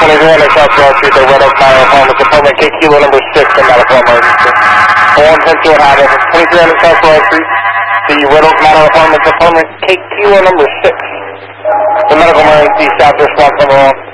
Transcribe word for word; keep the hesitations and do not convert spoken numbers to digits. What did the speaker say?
twenty-three hundred South Broad Street, the Red Oak Manor Apartments, apartment K Kilo number six in medical emergency. one ten two Hamilton, twenty-three hundred South Broad Street, the Red Oak Manor Apartments, apartment K Kilo number six. The medical emergency, staff response number one.